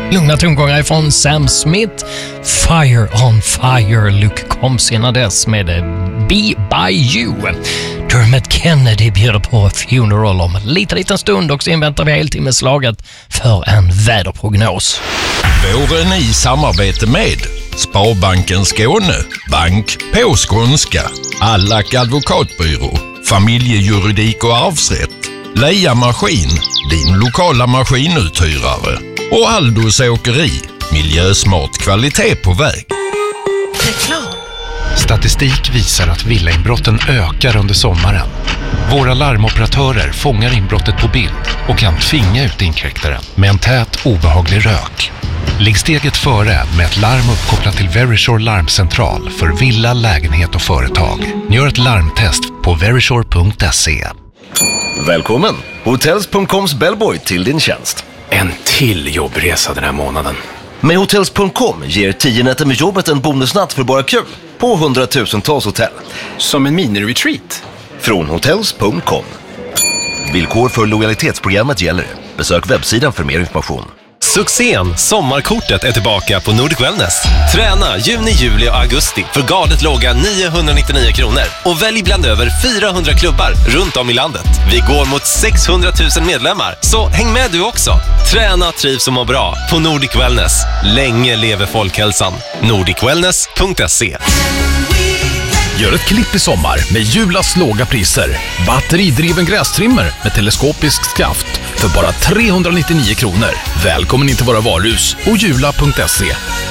Lugna tongångar ifrån Sam Smith. Fire on Fire. Luke Combs innan dess med Be By You. Dermot Kennedy bjuder på Funeral om en liten stund, och så inväntar vi heltimmeslaget för en väderprognos. Våren i samarbete med Sparbanken Skåne, Bank på skånska, Allack advokatbyrå, Familjejuridik och arvsrätt, Leia Maskin, din lokala maskinuthyrare, och Aldos Åkeri, miljösmart kvalitet på väg. Reklam. Statistik visar att villainbrotten ökar under sommaren. Våra larmoperatörer fångar inbrottet på bild och kan tvinga ut inkräktaren med en tät, obehaglig rök. Ligg steget före med ett larm uppkopplat till Verisure larmcentral för villa, lägenhet och företag. Gör ett larmtest på verisure.se. Välkommen! Hotels.coms bellboy till din tjänst. En till jobbresa den här månaden. Med Hotels.com ger 10 nätter med jobbet en bonusnatt för bara kul på 100,000-tals hotell. Som en mini-retreat. Från Hotels.com. Villkor för lojalitetsprogrammet gäller. Besök webbsidan för mer information. Succén Sommarkortet är tillbaka på Nordic Wellness. Träna juni, juli och augusti för galet låga 999 kronor. Och välj bland över 400 klubbar runt om i landet. Vi går mot 600 000 medlemmar, så häng med du också. Träna, trivs och må bra på Nordic Wellness. Länge lever folkhälsan. nordicwellness.se. Gör ett klipp i sommar med Julas låga priser. Batteridriven grästrimmer med teleskopisk skaft för bara 399 kronor. Välkommen in till våra varuhus och jula.se.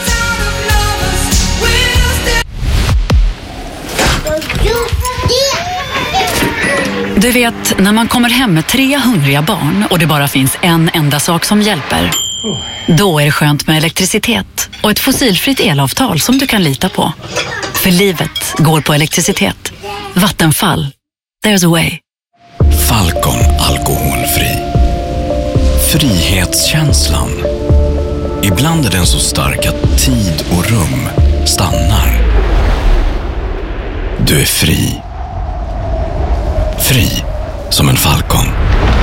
Du vet, när man kommer hem med 3 hungriga barn och det bara finns en enda sak som hjälper. Då är det skönt med elektricitet och ett fossilfritt elavtal som du kan lita på. För livet går på elektricitet. Vattenfall. There's a way. Falcon alkoholfri. Frihetskänslan. Ibland är den så stark att tid och rum stannar. Du är fri. Fri som en falcon.